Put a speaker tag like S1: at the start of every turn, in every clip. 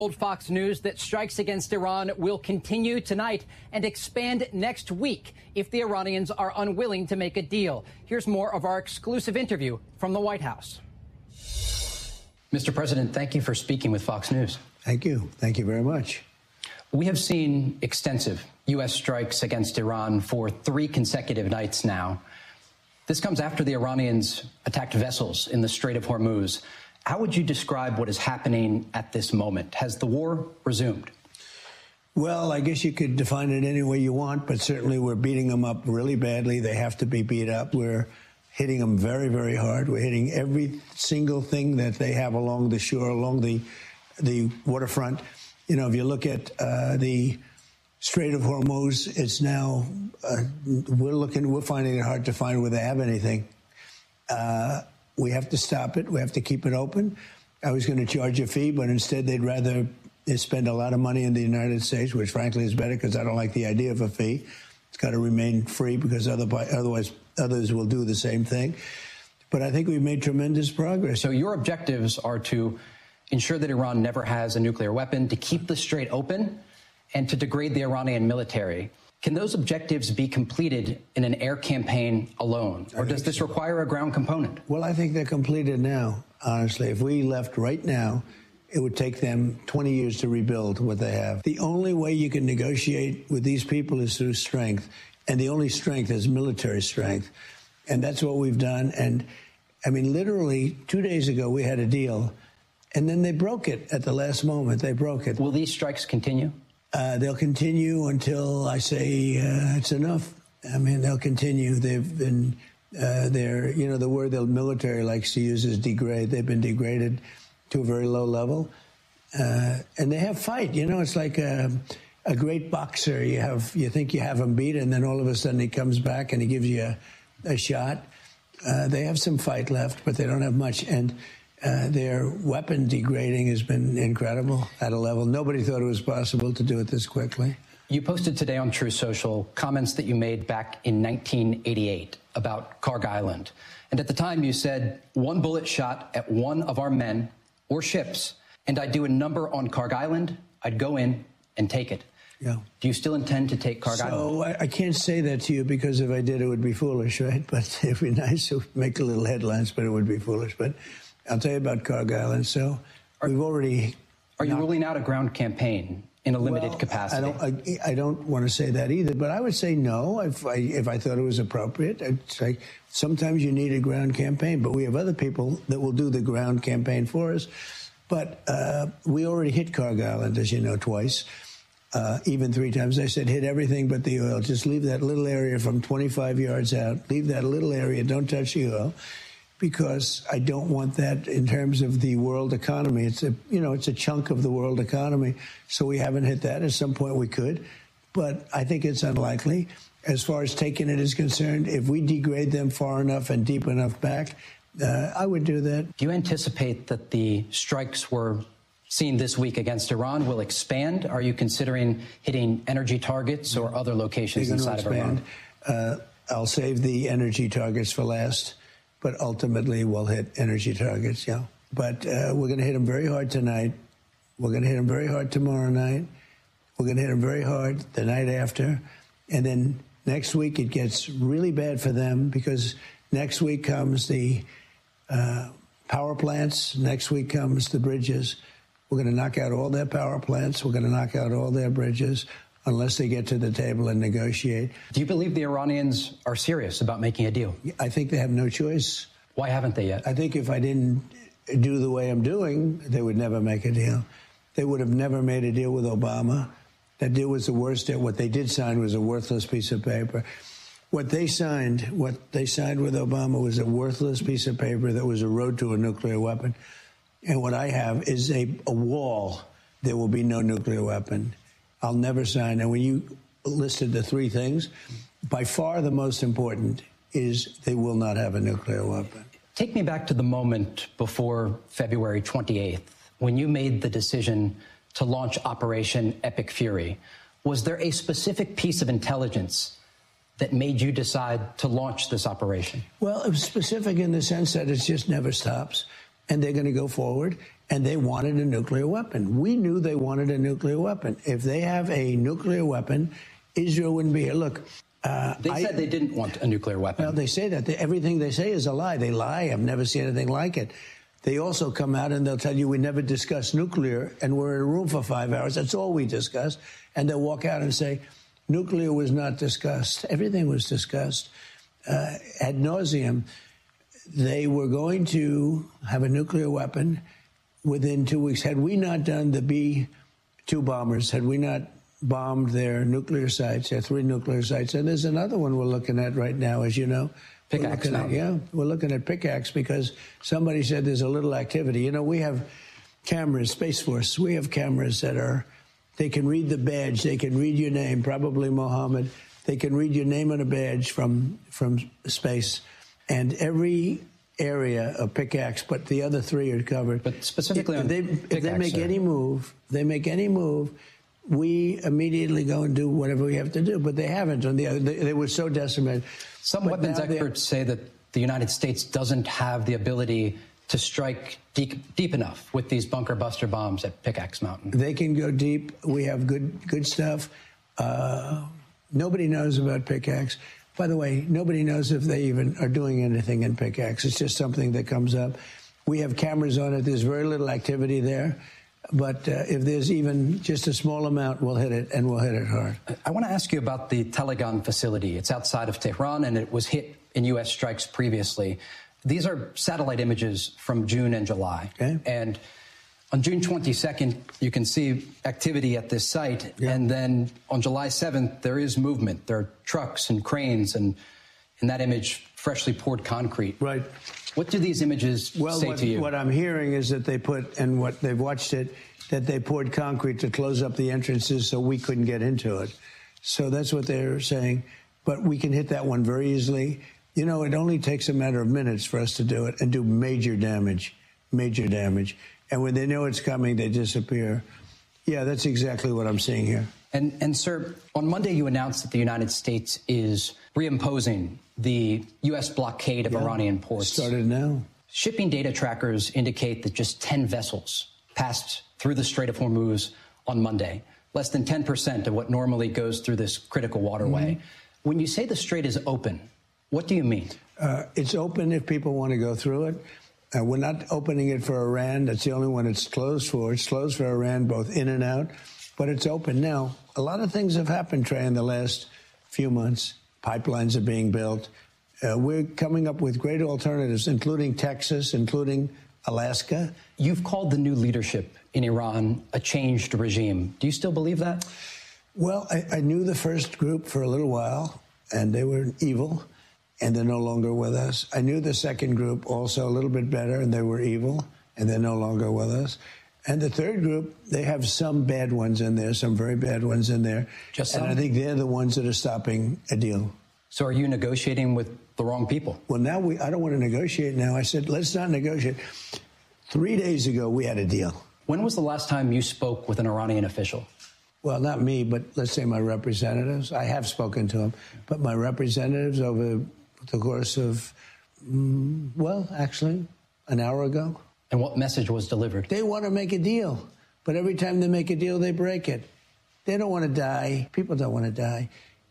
S1: Told Fox News that strikes against Iran will continue tonight and expand next week if the Iranians are unwilling to make a deal. Here's more of our exclusive interview from the White House. Mr. President, thank you for speaking with Fox News.
S2: Thank you. Thank you very much.
S1: We have seen extensive U.S. strikes against Iran for 3 consecutive nights now. This comes after the Iranians attacked vessels in the Strait of Hormuz. How would you describe what is happening at this moment? Has the war resumed?
S2: Well, I guess you could define it any way you want, but certainly we're beating them up really badly. They have to be beat up. We're hitting them very, very hard. We're hitting every single thing that they have along the shore, along the waterfront. You know, if you look at the Strait of Hormuz, it's now, we're finding it hard to find where they have anything. We have to stop it. We have to keep it open. I was going to charge a fee, but instead they'd rather spend a lot of money in the United States, which frankly is better because I don't like the idea of a fee. It's got to remain free because otherwise others will do the same thing. But I think we've made tremendous progress.
S1: So your objectives are to ensure that Iran never has a nuclear weapon, to keep the strait open, and to degrade the Iranian military. Can those objectives be completed in an air campaign alone? Or does this require a ground component?
S2: Well, I think they're completed now, honestly. If we left right now, it would take them 20 years to rebuild what they have. The only way you can negotiate with these people is through strength. And the only strength is military strength. And that's what we've done. And, I mean, literally 2 days ago, we had a deal. And then they broke it at the last moment. They broke it.
S1: Will these strikes continue?
S2: They'll continue until I say it's enough. I mean, they'll continue. They've been, the word the military likes to use is degrade. They've been degraded to a very low level. And they have fight. You know, it's like a great boxer. You think you have him beat, and then all of a sudden he comes back and he gives you a shot. They have some fight left, but they don't have much. And their weapon degrading has been incredible at a level. Nobody thought it was possible to do it this quickly.
S1: You posted today on Truth Social comments that you made back in 1988 about Kharg Island. And at the time you said, 1 bullet shot at one of our men or ships, and I'd do a number on Kharg Island, I'd go in and take it.
S2: Yeah.
S1: Do you still intend to take Kharg Island?
S2: So I can't say that to you because if I did, it would be foolish, right? But it'd be nice to make a little headlines, but it would be foolish. But I'll tell you about Kharg Island. So we've already...
S1: Are you ruling out a ground campaign in a limited capacity?
S2: I don't want to say that either, but I would say no if I thought it was appropriate. I'd say sometimes you need a ground campaign, but we have other people that will do the ground campaign for us. But we already hit Kharg Island, as you know, twice, even 3 times. I said hit everything but the oil. Just leave that little area from 25 yards out. Leave that little area. Don't touch the oil. Because I don't want that in terms of the world economy. It's a chunk of the world economy. So we haven't hit that. At some point we could, but I think it's unlikely. As far as taking it is concerned, if we degrade them far enough and deep enough back, I would do that.
S1: Do you anticipate that the strikes we're seeing this week against Iran will expand? Are you considering hitting energy targets or other locations inside of Iran?
S2: I'll save the energy targets for last. But ultimately, we'll hit energy targets, yeah. But we're going to hit them very hard tonight. We're going to hit them very hard tomorrow night. We're going to hit them very hard the night after. And then next week, it gets really bad for them because next week comes the power plants. Next week comes the bridges. We're going to knock out all their power plants. We're going to knock out all their bridges unless they get to the table and negotiate.
S1: Do you believe the Iranians are serious about making a deal?
S2: I think they have no choice.
S1: Why haven't they yet?
S2: I think if I didn't do the way I'm doing, they would never make a deal. They would have never made a deal with Obama. That deal was the worst deal. What they did sign was a worthless piece of paper. What they signed with Obama was a worthless piece of paper that was a road to a nuclear weapon. And what I have is a wall. There will be no nuclear weapon. I'll never sign. And when you listed the 3 things, by far the most important is they will not have a nuclear weapon.
S1: Take me back to the moment before February 28th, when you made the decision to launch Operation Epic Fury. Was there a specific piece of intelligence that made you decide to launch this operation?
S2: Well, it was specific in the sense that it just never stops, and they're going to go forward. and they wanted a nuclear weapon. We knew they wanted a nuclear weapon. If they have a nuclear weapon, Israel wouldn't be here. Look,
S1: they said they didn't want a nuclear weapon.
S2: Well, they say that. Everything they say is a lie. They lie. I've never seen anything like it. They also come out and they'll tell you we never discussed nuclear, and we're in a room for 5 hours. That's all we discussed. And they'll walk out and say, nuclear was not discussed. Everything was discussed ad nauseum. They were going to have a nuclear weapon within 2 weeks. Had we not done the B-2 bombers, had we not bombed their nuclear sites, their 3 nuclear sites, and there's another one we're looking at right now, as you know.
S1: Pickaxe now.
S2: We're looking at Pickaxe because somebody said there's a little activity. You know, we have cameras, Space Force, we have cameras that they can read the badge, they can read your name, probably Mohammed. They can read your name on a badge from space. And every area of Pickaxe, but the other 3 are covered.
S1: But specifically
S2: if they make any move, we immediately go and do whatever we have to do. But they haven't. They were so decimated.
S1: Some weapons experts say that the United States doesn't have the ability to strike deep enough with these bunker buster bombs at Pickaxe Mountain.
S2: They can go deep. We have good stuff. Nobody knows about Pickaxe. By the way, nobody knows if they even are doing anything in Pickaxe. It's just something that comes up. We have cameras on it. There's very little activity there. But if there's even just a small amount, we'll hit it, and we'll hit it hard.
S1: I want to ask you about the Telegon facility. It's outside of Tehran, and it was hit in U.S. strikes previously. These are satellite images from June and July. Okay. And on June 22nd, you can see activity at this site. Yeah. And then on July 7th, there is movement. There are trucks and cranes, and in that image, freshly poured concrete.
S2: Right.
S1: What do these images say to you?
S2: What I'm hearing is that they put, and what they've watched it, that they poured concrete to close up the entrances so we couldn't get into it. So that's what they're saying. But we can hit that one very easily. You know, it only takes a matter of minutes for us to do it and do major damage. And when they know it's coming, they disappear. Yeah, that's exactly what I'm seeing here.
S1: And sir, on Monday, you announced that the United States is reimposing the U.S. blockade of Iranian ports.
S2: Started now.
S1: Shipping data trackers indicate that just 10 vessels passed through the Strait of Hormuz on Monday, less than 10% of what normally goes through this critical waterway. Mm-hmm. When you say the strait is open, what do you mean?
S2: It's open if people want to go through it. We're not opening it for Iran. That's the only one it's closed for. It's closed for Iran, both in and out, but it's open now. A lot of things have happened, Trey, in the last few months. Pipelines are being built. We're coming up with great alternatives, including Texas, including Alaska.
S1: You've called the new leadership in Iran a changed regime. Do you still believe that?
S2: Well, I knew the first group for a little while, and they were evil, and they're no longer with us. I knew the second group also a little bit better, and they were evil, and they're no longer with us. And the third group, they have some bad ones in there, some very bad ones in there.
S1: Just some?
S2: And I think they're the ones that are stopping a deal.
S1: So are you negotiating with the wrong people?
S2: Well, now I don't want to negotiate now. I said, let's not negotiate. 3 days ago, we had a deal.
S1: When was the last time you spoke with an Iranian official?
S2: Well, not me, but let's say my representatives. I have spoken to them, but my representatives over the course of, actually, an hour ago.
S1: And what message was delivered?
S2: They want to make a deal, but every time they make a deal, they break it. They don't want to die. People don't want to die.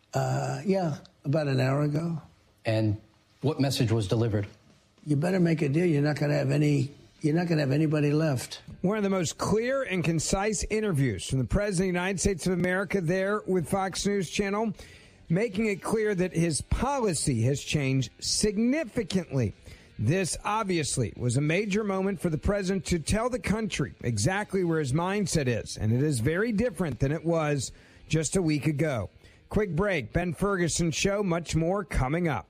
S2: About an hour ago.
S1: And what message was delivered?
S2: You better make a deal. You're not going to have anybody left.
S3: One of the most clear and concise interviews from the President of the United States of America there with Fox News Channel, making it clear that his policy has changed significantly. This obviously was a major moment for the president to tell the country exactly where his mindset is, and it is very different than it was just a week ago. Quick break. Ben Ferguson Show. Much more coming up.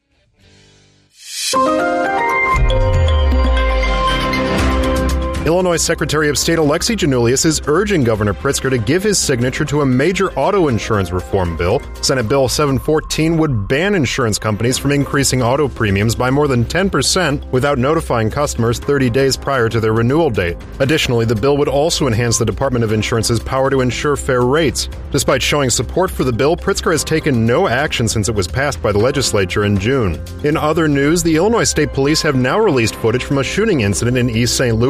S4: Illinois Secretary of State Alexi Giannoulias is urging Governor Pritzker to give his signature to a major auto insurance reform bill. Senate Bill 714 would ban insurance companies from increasing auto premiums by more than 10% without notifying customers 30 days prior to their renewal date. Additionally, the bill would also enhance the Department of Insurance's power to ensure fair rates. Despite showing support for the bill, Pritzker has taken no action since it was passed by the legislature in June. In other news, the Illinois State Police have now released footage from a shooting incident in East St. Louis in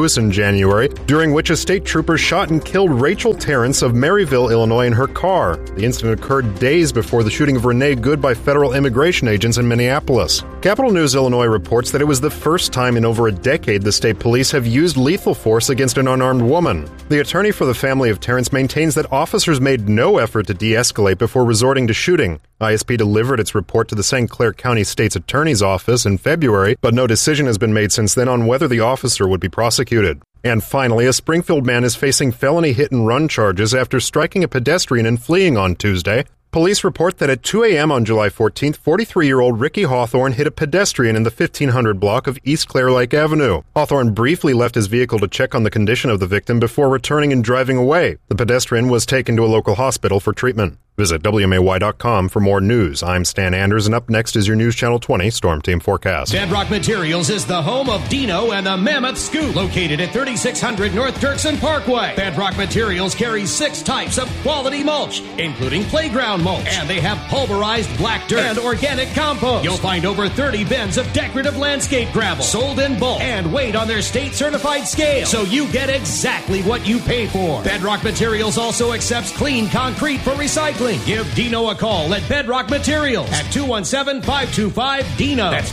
S4: January, during which a state trooper shot and killed Rachel Terrence of Maryville, Illinois, in her car. The incident occurred days before the shooting of Renee Good by federal immigration agents in Minneapolis. Capital News Illinois reports that it was the first time in over a decade the state police have used lethal force against an unarmed woman. The attorney for the family of Terrence maintains that officers made no effort to de-escalate before resorting to shooting. ISP delivered its report to the St. Clair County State's Attorney's Office in February, but no decision has been made since then on whether the officer would be prosecuted. And finally, a Springfield man is facing felony hit-and-run charges after striking a pedestrian and fleeing on Tuesday. Police report that at 2 a.m. on July 14th, 43-year-old Ricky Hawthorne hit a pedestrian in the 1500 block of East Clair Lake Avenue. Hawthorne briefly left his vehicle to check on the condition of the victim before returning and driving away. The pedestrian was taken to a local hospital for treatment. Visit WMAY.com for more news. I'm Stan Anders, and up next is your News Channel 20 Storm Team Forecast.
S5: Bedrock Materials is the home of Dino and the Mammoth Scoop, located at 3600 North Dirksen Parkway. Bedrock Materials carries 6 types of quality mulch, including playground mulch, and they have pulverized black dirt and organic compost. You'll find over 30 bins of decorative landscape gravel, sold in bulk and weighed on their state-certified scale, so you get exactly what you pay for. Bedrock Materials also accepts clean concrete for recycling. Give Dino a call at Bedrock Materials at 217-525-DINO. That's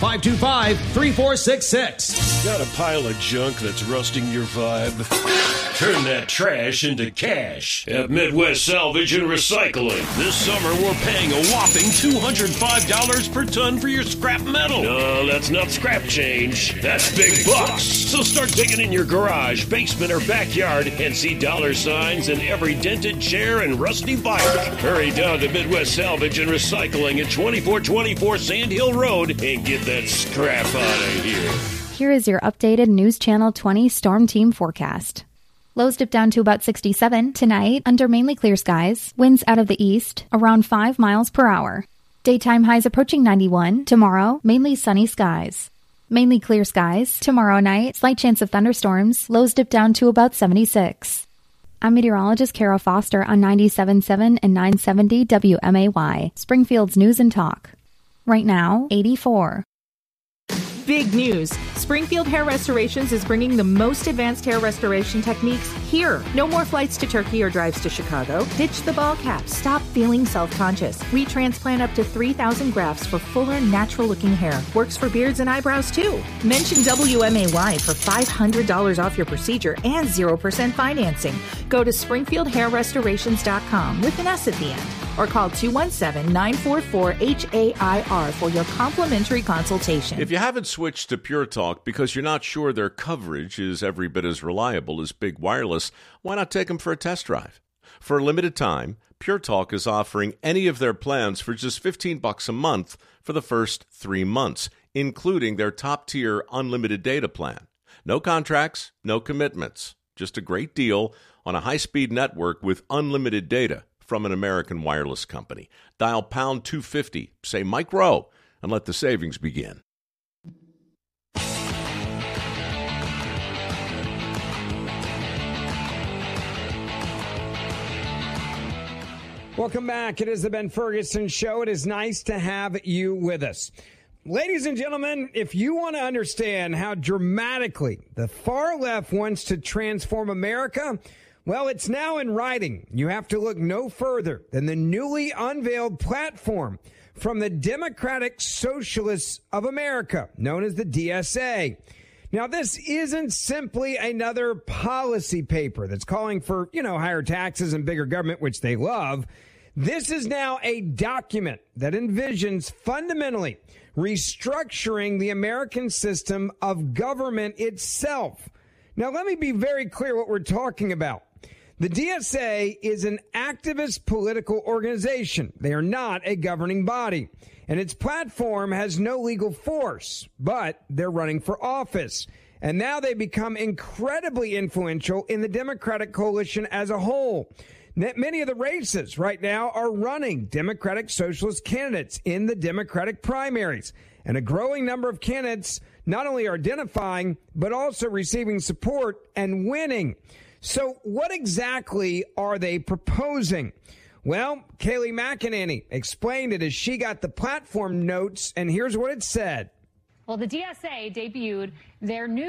S5: 525-3466.
S6: Got a pile of junk that's rusting your vibe? Turn that trash into cash at Midwest Salvage and Recycling. This summer, we're paying a whopping $205 per ton for your scrap metal. No, that's not scrap change. That's big bucks. So start digging in your garage, basement, or backyard and see dollar signs in every dented chair and rusty bike. Hurry down to Midwest Salvage and Recycling at 2424 Sand Hill Road and get that scrap out of here.
S7: Here is your updated News Channel 20 Storm Team forecast. Lows dip down to about 67 tonight under mainly clear skies. Winds out of the east around 5 miles per hour. Daytime highs approaching 91. Tomorrow, mainly sunny skies. Mainly clear skies. Tomorrow night, slight chance of thunderstorms. Lows dip down to about 76. I'm meteorologist Kara Foster on 97.7 and 970 WMAY, Springfield's News and Talk. Right now, 84.
S8: Big news. Springfield Hair Restorations is bringing the most advanced hair restoration techniques here. No more flights to Turkey or drives to Chicago. Ditch the ball cap. Stop feeling self-conscious. We transplant up to 3,000 grafts for fuller, natural-looking hair. Works for beards and eyebrows, too. Mention WMAY for $500 off your procedure and 0% financing. Go to SpringfieldHairRestorations.com with an S at the end. Or call 217-944-HAIR for your complimentary consultation.
S9: If you haven't switched to Pure Talk because you're not sure their coverage is every bit as reliable as Big Wireless, why not take them for a test drive? For a limited time, Pure Talk is offering any of their plans for just $15 a month for the first 3 months, including their top-tier unlimited data plan. No contracts, no commitments, just a great deal on a high-speed network with unlimited data from an American wireless company. Dial pound 250, say Mike Rowe, and let the savings begin.
S3: Welcome back. It is the Ben Ferguson Show. It is nice to have you with us. Ladies and gentlemen, if you want to understand how dramatically the far left wants to transform America, well, it's now in writing. You have to look no further than the newly unveiled platform from the Democratic Socialists of America, known as the DSA. Now, this isn't simply another policy paper that's calling for, higher taxes and bigger government, which they love. This is now a document that envisions fundamentally restructuring the American system of government itself. Now, let me be very clear what we're talking about. The DSA is an activist political organization. They are not a governing body, and its platform has no legal force, but they're running for office. And now they become incredibly influential in the Democratic coalition as a whole. Many of the races right now are running Democratic Socialist candidates in the Democratic primaries. And a growing number of candidates not only are identifying, but also receiving support and winning. So what exactly are they proposing? Well, Kayleigh McEnany explained it as she got the platform notes, and here's what it said.
S10: Well, the DSA debuted their new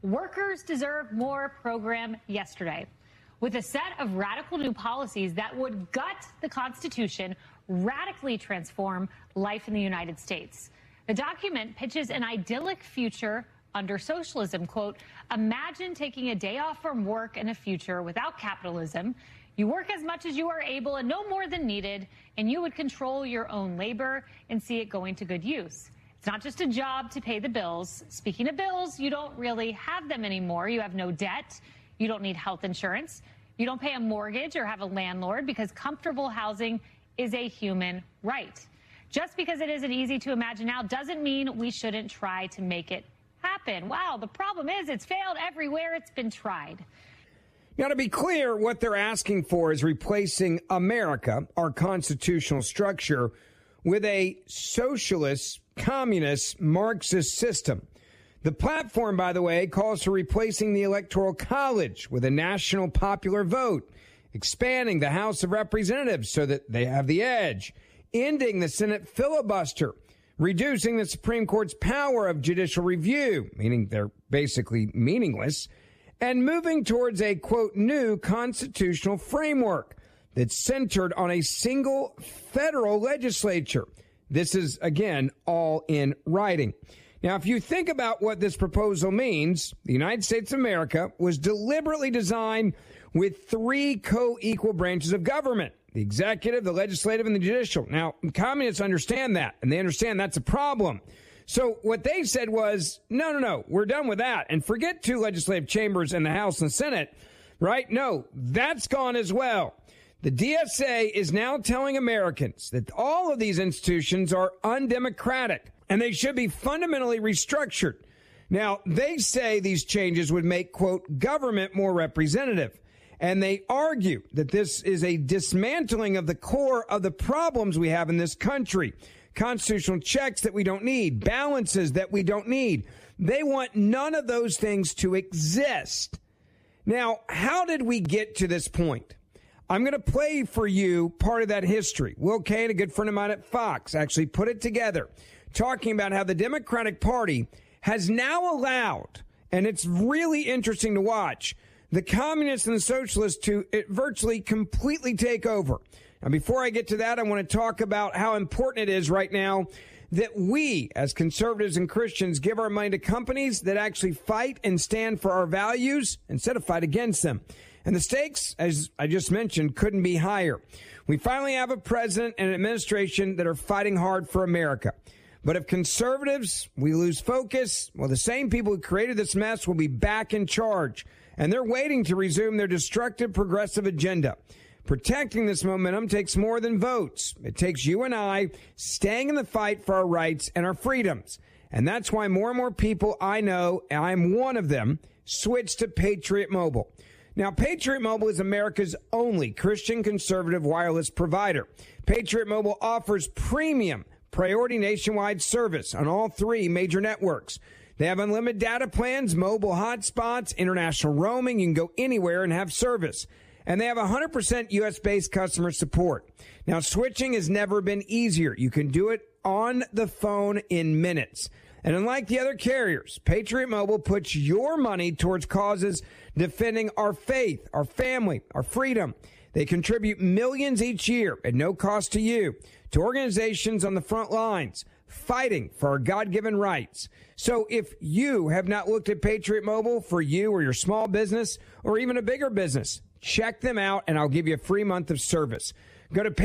S10: Workers deserve more program yesterday, with a set of radical new policies that would gut the Constitution, radically transform life in the United States. The document pitches an idyllic future under socialism. Quote, imagine taking a day off from work in a future without capitalism. You work as much as you are able and no more than needed, and you would control your own labor and see it going to good use. It's not just a job to pay the bills. Speaking of bills, you don't really have them anymore. You have no debt. You don't need health insurance. You don't pay a mortgage or have a landlord because comfortable housing is a human right. Just because it isn't easy to imagine now doesn't mean we shouldn't try to make it happen. Wow, the problem is it's failed everywhere it's been tried.
S3: Now, to be clear, what they're asking for is replacing America, our constitutional structure, with a socialist, communist, Marxist system. The platform, by the way, calls for replacing the Electoral College with a national popular vote, expanding the House of Representatives so that they have the edge, ending the Senate filibuster, reducing the Supreme Court's power of judicial review, meaning they're basically meaningless, and moving towards a, quote, new constitutional framework that's centered on a single federal legislature. This is, again, all in writing. Now, if you think about what this proposal means, the United States of America was deliberately designed with three co-equal branches of government: the executive, the legislative, and the judicial. Now, communists understand that, and they understand that's a problem. So what they said was, no, we're done with that. And forget two legislative chambers in the House and Senate, right? No, that's gone as well. The DSA is now telling Americans that all of these institutions are undemocratic and they should be fundamentally restructured. Now, they say these changes would make, quote, government more representative. And they argue that this is a dismantling of the core of the problems we have in this country. Constitutional checks that we don't need, balances that we don't need. They want none of those things to exist. Now, how did we get to this point? I'm going to play for you part of that history. Will Cain, a good friend of mine at Fox, actually put it together, talking about how the Democratic Party has now allowed, and it's really interesting to watch, the communists and the socialists to virtually completely take over. Now, before I get to that, I want to talk about how important it is right now that we, as conservatives and Christians, give our money to companies that actually fight and stand for our values instead of fight against them. And the stakes, as I just mentioned, couldn't be higher. We finally have a president and an administration that are fighting hard for America. But if conservatives, we lose focus, well, the same people who created this mess will be back in charge. And they're waiting to resume their destructive progressive agenda. Protecting this momentum takes more than votes. It takes you and I staying in the fight for our rights and our freedoms. And that's why more and more people I know, and I'm one of them, switch to Patriot Mobile. Now, Patriot Mobile is America's only Christian conservative wireless provider. Patriot Mobile offers premium priority nationwide service on all three major networks. They have unlimited data plans, mobile hotspots, international roaming. You can go anywhere and have service. And they have 100% U.S.-based customer support. Now, switching has never been easier. You can do it on the phone in minutes. And unlike the other carriers, Patriot Mobile puts your money towards causes defending our faith, our family, our freedom. They contribute millions each year at no cost to you to organizations on the front lines fighting for our God-given rights. So if you have not looked at Patriot Mobile for you or your small business or even a bigger business, check them out and I'll give you a free month of service. Go to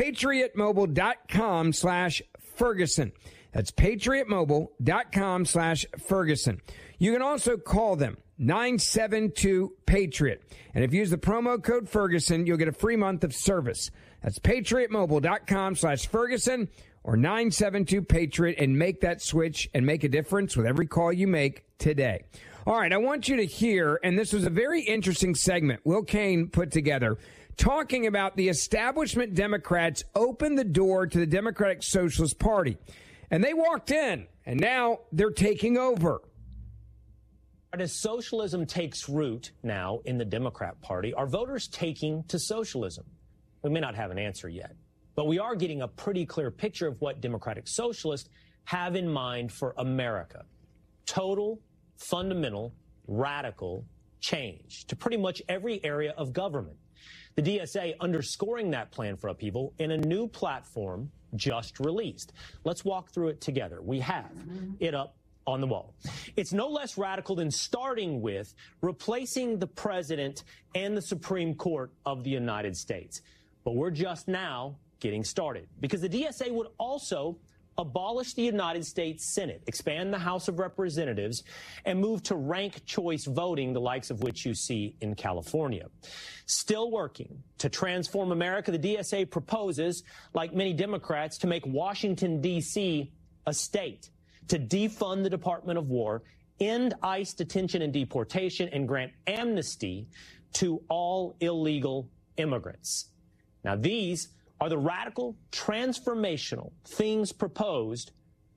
S3: patriotmobile.com/Ferguson. That's patriotmobile.com/Ferguson. You can also call them 972-PATRIOT. And if you use the promo code Ferguson, you'll get a free month of service. That's patriotmobile.com/Ferguson or 972-PATRIOT and make that switch and make a difference with every call you make today. All right, I want you to hear, and this was a very interesting segment Will Cain put together, talking about the establishment Democrats opened the door to the Democratic Socialist Party. And they walked in, and now they're taking over.
S11: As socialism takes root now in the Democrat Party, are voters taking to socialism? We may not have an answer yet, but we are getting a pretty clear picture of what Democratic Socialists have in mind for America. Total, fundamental radical change to pretty much every area of government. The DSA underscoring that plan for upheaval in a new platform just released. Let's walk through it together. We have it up on the wall. It's no less radical than starting with replacing the president and the Supreme Court of the United States. But we're just now getting started, because the DSA would also abolish the United States Senate, expand the House of Representatives, and move to ranked choice voting, the likes of which you see in California. Still working to transform America, the DSA proposes, like many Democrats, to make Washington, D.C. a state, to defund the Department of War, end ICE detention and deportation, and grant amnesty to all illegal immigrants. Now, these are the radical, transformational things proposed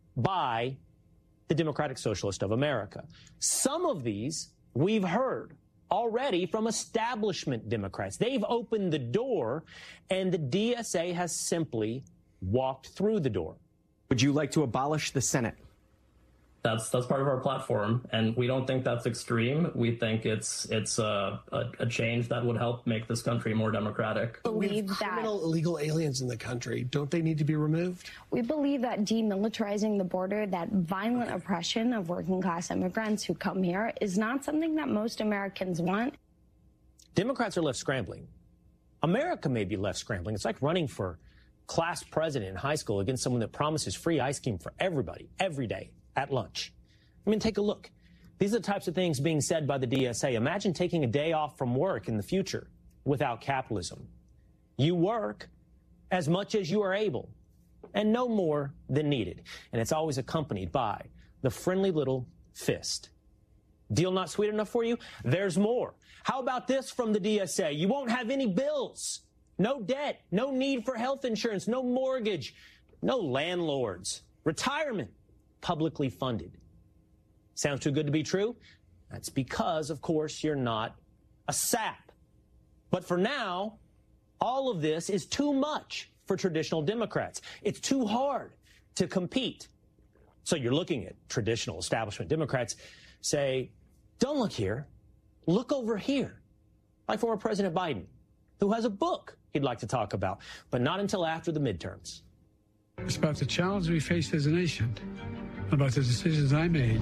S11: by the Democratic Socialist of America. Some of these we've heard already from establishment Democrats. They've opened the door, and the DSA has simply walked through the door.
S12: Would you like to abolish the Senate?
S13: That's part of our platform, and we don't think that's extreme. We think it's a change that would help make this country more democratic.
S14: We have criminal illegal aliens in the country. Don't they need to be removed?
S15: We believe that demilitarizing the border, that violent oppression of working class immigrants who come here, is not something that most Americans want.
S11: Democrats are left scrambling. America may be left scrambling. It's like running for class president in high school against someone that promises free ice cream for everybody, every day, at lunch. I mean, take a look. These are the types of things being said by the DSA. Imagine taking a day off from work in the future without capitalism. You work as much as you are able and no more than needed. And it's always accompanied by the friendly little fist. Deal not sweet enough for you? There's more. How about this from the DSA? You won't have any bills, no debt, no need for health insurance, no mortgage, no landlords, retirement, publicly funded. Sounds too good to be true? That's because, of course, you're not a sap. But for now, all of this is too much for traditional Democrats. It's too hard to compete. So you're looking at traditional establishment Democrats say, don't look here, look over here. Like former President Biden, who has a book he'd like to talk about, but not until after the midterms.
S16: It's about the challenge we face as a nation, about the decisions I made,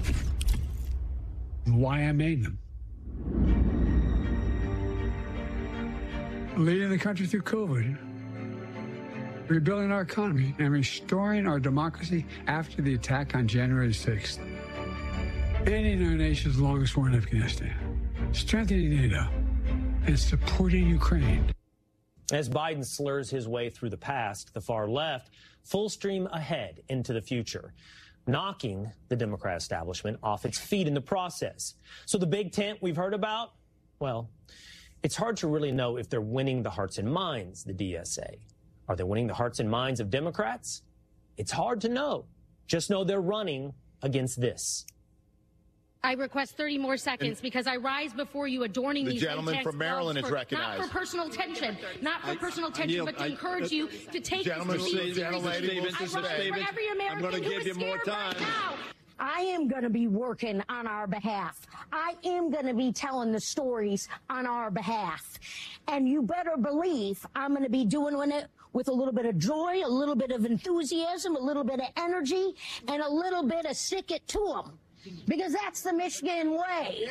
S16: and why I made them. Leading the country through COVID, rebuilding our economy, and restoring our democracy after the attack on January 6th. Ending our nation's longest war in Afghanistan, strengthening NATO, and supporting Ukraine.
S11: As Biden slurs his way through the past, the far left, full stream ahead into the future, knocking the Democrat establishment off its feet in the process. So the big tent we've heard about, well, it's hard to really know if they're winning the hearts and minds, the DSA. Are they winning the hearts and minds of Democrats? It's hard to know. Just know they're running against this.
S17: I request 30 more seconds because I rise before you adorning these
S18: gentleman from Maryland is recognized.
S17: Not for personal tension, but to encourage you to take this proceeding seriously. Whenever your American
S18: I'm going to give you more time.
S17: Right,
S19: I am going to be working on our behalf. I am going to be telling the stories on our behalf. And you better believe I'm going to be doing it with a little bit of joy, a little bit of enthusiasm, a little bit of energy, and a little bit of sick it to them. Because that's the Michigan way.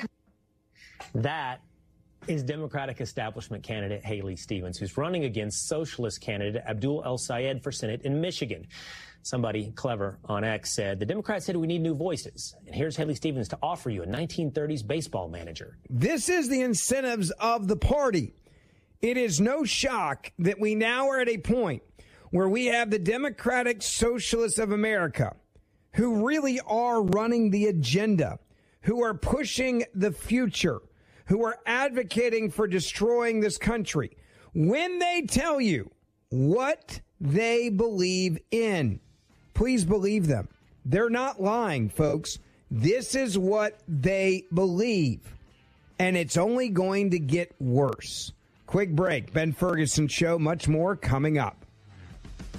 S11: That is Democratic establishment candidate Haley Stevens, who's running against socialist candidate Abdul El-Sayed for Senate in Michigan. Somebody clever on X said, the Democrats said we need new voices. And here's Haley Stevens to offer you a 1930s baseball manager.
S3: This is the incentives of the party. It is no shock that we now are at a point where we have the Democratic Socialists of America, who really are running the agenda, who are pushing the future, who are advocating for destroying this country. When they tell you what they believe in, please believe them. They're not lying, folks. This is what they believe, and it's only going to get worse. Quick break. Ben Ferguson Show, much more coming up.